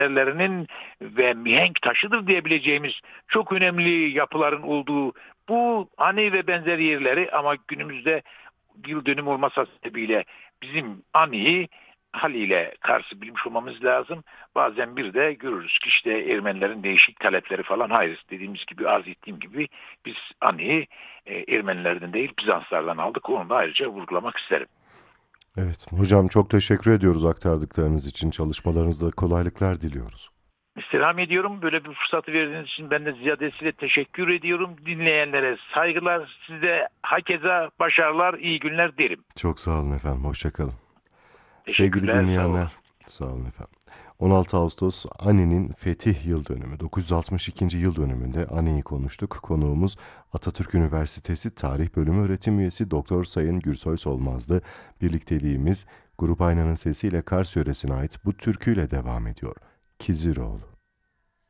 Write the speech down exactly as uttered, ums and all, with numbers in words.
eserlerinin ve mihenk taşıdır diyebileceğimiz çok önemli yapıların olduğu bu Ani ve benzeri yerleri, ama günümüzde yıl dönümü olmasa sebebiyle bizim Ani'yi haliyle karşı bilmiş olmamız lazım. Bazen bir de görürüz ki işte Ermenilerin değişik talepleri falan. Hayır, dediğimiz gibi, arz ettiğim gibi biz Ani'yi e, Ermenilerden değil Bizanslardan aldık. Onu da ayrıca vurgulamak isterim. Evet, hocam çok teşekkür ediyoruz aktardıklarınız için. Çalışmalarınızda kolaylıklar diliyoruz. İstirham ediyorum. Böyle bir fırsatı verdiğiniz için ben de ziyadesiyle teşekkür ediyorum. Dinleyenlere saygılar, size hakeza başarılar, iyi günler derim. Çok sağ olun efendim, hoşça kalın. Sevgili Teşekkürler, sağ olun. dinleyenler, sağ olun efendim. on altı Ağustos Ani'nin fetih yıl dönümü, dokuz yüz altmış ikinci yıl dönümünde Ani'yi konuştuk. Konuğumuz Atatürk Üniversitesi Tarih Bölümü öğretim üyesi Doktor Sayın Gürsoy Solmaz'dı. Birlikteliğimiz Grup Aynanın sesiyle Kars yöresine ait bu türküyle devam ediyor. Kiziroğlu.